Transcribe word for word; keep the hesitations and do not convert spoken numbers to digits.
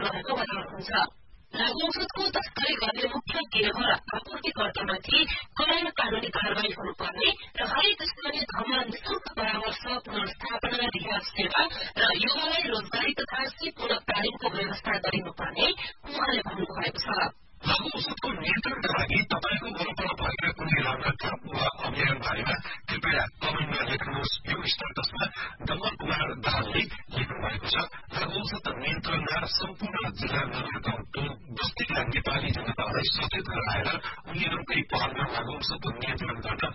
रहेको बताउनुहुन्छ। लागू औषधको तस्करी गर्ने मुख्य गिरोह र आपूर्तिकर्तामाथि कडाई कानूनी कार्यवाही हुनुपर्ने र हरेक स्थानीय ठाउँमा निशुल्क परामर्श पुनर्स्थापना रिहाब सेवा र युवालाई रोजगारी तथा सिप पुनः तालिमको व्यवस्था गरिनुपर्ने उहाँले भन्नुभएको छ। लागू औषधको नियन्त्रणका लागि तपाईँको वरपर भएका कुनै राम्रा काम वा अभियान बारेमा कृपया कमेन्टमा लेख्नुहोस्। यो स्टाटसमा डम्बर कुमार दाहालले लेख्नु भएको छ। लागू औषध नियन्त्रणमा सम्पूर्ण जिल्ला नगर गाउँ टोल बस्तीका नेपाली जनतालाई सचेत गराएर उनीहरूकै पहलमा लागू औषध नियन्त्रण गर्न